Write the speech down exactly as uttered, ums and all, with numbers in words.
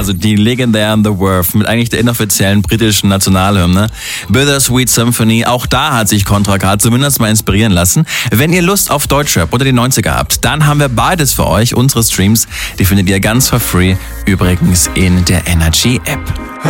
also die legendären The Worth mit eigentlich der inoffiziellen britischen Nationalhymne. Bittersweet Symphony, auch da hat sich Contra K zumindest mal inspirieren lassen. Wenn ihr Lust auf Deutschrap oder die neunziger habt, dann haben wir beides für euch. Unsere Streams, die findet ihr ganz for free, übrigens in der Energy App.